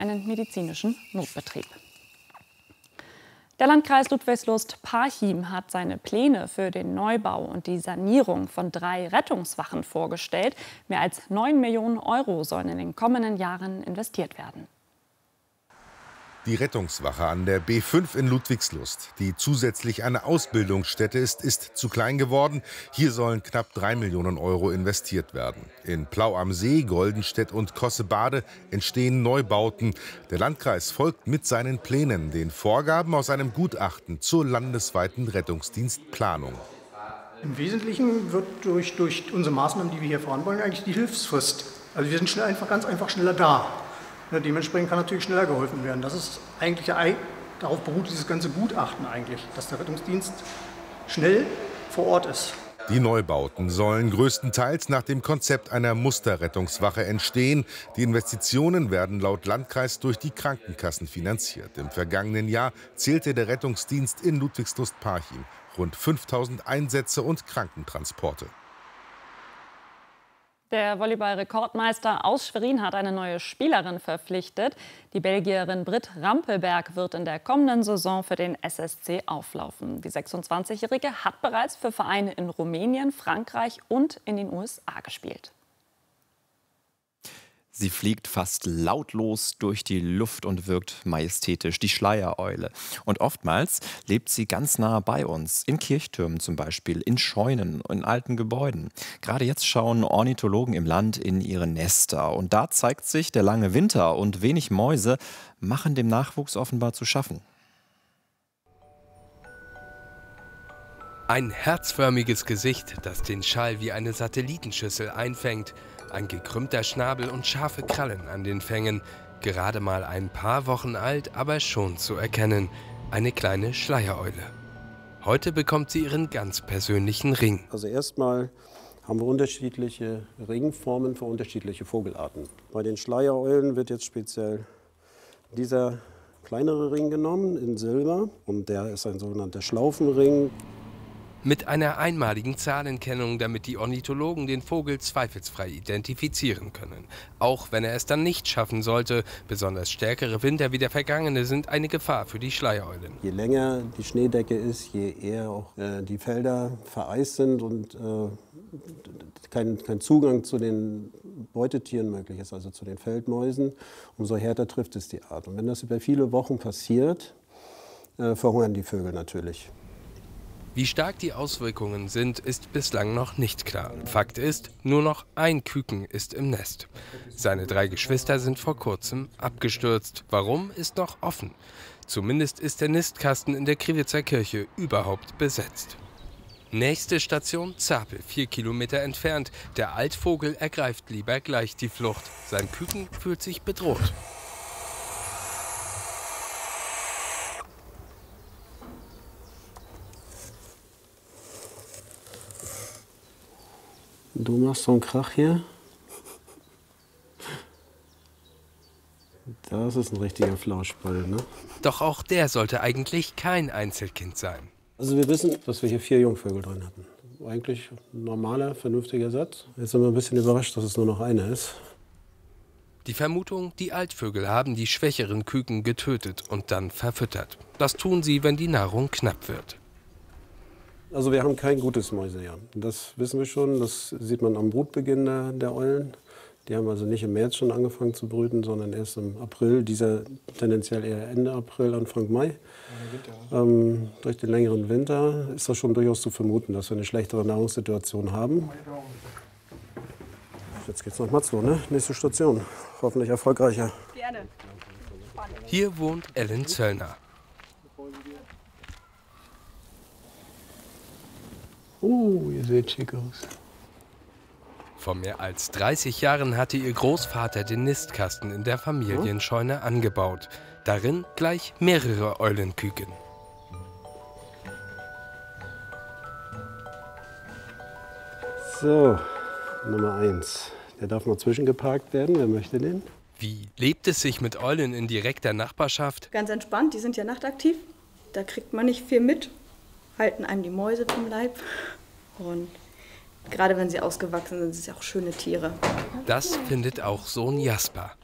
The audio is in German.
einen medizinischen Notbetrieb. Der Landkreis Ludwigslust-Parchim hat seine Pläne für den Neubau und die Sanierung von 3 Rettungswachen vorgestellt. Mehr als 9 Millionen Euro sollen in den kommenden Jahren investiert werden. Die Rettungswache an der B5 in Ludwigslust, die zusätzlich eine Ausbildungsstätte ist zu klein geworden. Hier sollen knapp 3 Millionen Euro investiert werden. In Plau am See, Goldenstedt und Kossebade entstehen Neubauten. Der Landkreis folgt mit seinen Plänen den Vorgaben aus einem Gutachten zur landesweiten Rettungsdienstplanung. Im Wesentlichen wird durch unsere Maßnahmen, die wir hier fahren wollen, eigentlich die Hilfsfrist. Also wir sind ganz einfach schneller da. Ja, dementsprechend kann natürlich schneller geholfen werden. Das ist eigentlich, darauf beruht dieses ganze Gutachten eigentlich, dass der Rettungsdienst schnell vor Ort ist. Die Neubauten sollen größtenteils nach dem Konzept einer Musterrettungswache entstehen. Die Investitionen werden laut Landkreis durch die Krankenkassen finanziert. Im vergangenen Jahr zählte der Rettungsdienst in Ludwigslust-Parchim rund 5000 Einsätze und Krankentransporte. Der Volleyball-Rekordmeister aus Schwerin hat eine neue Spielerin verpflichtet. Die Belgierin Britt Rampelberg wird in der kommenden Saison für den SSC auflaufen. Die 26-Jährige hat bereits für Vereine in Rumänien, Frankreich und in den USA gespielt. Sie fliegt fast lautlos durch die Luft und wirkt majestätisch, die Schleiereule. Und oftmals lebt sie ganz nah bei uns, in Kirchtürmen zum Beispiel, in Scheunen, in alten Gebäuden. Gerade jetzt schauen Ornithologen im Land in ihre Nester. Und da zeigt sich, der lange Winter und wenig Mäuse machen dem Nachwuchs offenbar zu schaffen. Ein herzförmiges Gesicht, das den Schall wie eine Satellitenschüssel einfängt. Ein gekrümmter Schnabel und scharfe Krallen an den Fängen. Gerade mal ein paar Wochen alt, aber schon zu erkennen. Eine kleine Schleiereule. Heute bekommt sie ihren ganz persönlichen Ring. Also erstmal haben wir unterschiedliche Ringformen für unterschiedliche Vogelarten. Bei den Schleiereulen wird jetzt speziell dieser kleinere Ring genommen in Silber. Und der ist ein sogenannter Schlaufenring. Mit einer einmaligen Zahlenkennung, damit die Ornithologen den Vogel zweifelsfrei identifizieren können. Auch wenn er es dann nicht schaffen sollte. Besonders stärkere Winter wie der vergangene sind eine Gefahr für die Schleiereulen. Je länger die Schneedecke ist, je eher auch die Felder vereist sind und kein Zugang zu den Beutetieren möglich ist, also zu den Feldmäusen, umso härter trifft es die Art. Und wenn das über viele Wochen passiert, verhungern die Vögel natürlich. Wie stark die Auswirkungen sind, ist bislang noch nicht klar. Fakt ist, nur noch ein Küken ist im Nest. Seine 3 Geschwister sind vor kurzem abgestürzt. Warum, ist noch offen. Zumindest ist der Nistkasten in der Kriwitzer Kirche überhaupt besetzt. Nächste Station Zapel, 4 Kilometer entfernt. Der Altvogel ergreift lieber gleich die Flucht. Sein Küken fühlt sich bedroht. Du machst so einen Krach hier. Das ist ein richtiger Flauschball, ne? Doch auch der sollte eigentlich kein Einzelkind sein. Also wir wissen, dass wir hier 4 Jungvögel drin hatten. Eigentlich ein normaler, vernünftiger Satz. Jetzt sind wir ein bisschen überrascht, dass es nur noch einer ist. Die Vermutung, die Altvögel haben die schwächeren Küken getötet und dann verfüttert. Das tun sie, wenn die Nahrung knapp wird. Also wir haben kein gutes Mäusejahr. Das wissen wir schon. Das sieht man am Brutbeginn der Eulen. Die haben also nicht im März schon angefangen zu brüten, sondern erst im April. Dieser tendenziell eher Ende April, Anfang Mai. Durch den längeren Winter ist das schon durchaus zu vermuten, dass wir eine schlechtere Nahrungssituation haben. Jetzt geht's nach Matzloh, ne? Nächste Station. Hoffentlich erfolgreicher. Gerne. Hier wohnt Ellen Zöllner. Ihr seht schick aus. Vor mehr als 30 Jahren hatte ihr Großvater den Nistkasten in der Familienscheune angebaut. Darin gleich mehrere Eulenküken. So, Nummer 1. Der darf mal zwischengeparkt werden. Wer möchte den? Wie lebt es sich mit Eulen in direkter Nachbarschaft? Ganz entspannt, die sind ja nachtaktiv. Da kriegt man nicht viel mit. Halten einem die Mäuse vom Leib. Und gerade wenn sie ausgewachsen sind, sind sie auch schöne Tiere. Das findet auch Sohn Jasper.